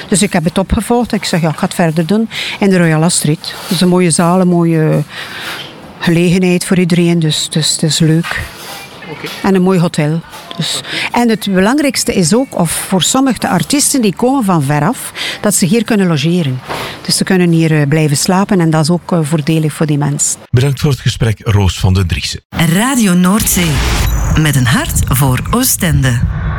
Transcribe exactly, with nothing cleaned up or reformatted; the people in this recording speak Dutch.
Dus ik heb het opgevolgd. Ik zeg, ja, ik ga het verder doen in de Royal Astrid. Dat is een mooie zaal, een mooie gelegenheid voor iedereen. Dus, dus het is leuk. Okay. En een mooi hotel. Dus. Okay. En het belangrijkste is ook, of voor sommige artiesten die komen van veraf, dat ze hier kunnen logeren. Dus ze kunnen hier blijven slapen en dat is ook voordelig voor die mensen. Bedankt voor het gesprek, Roos van den Driessen. Radio Noordzee. Met een hart voor Oostende.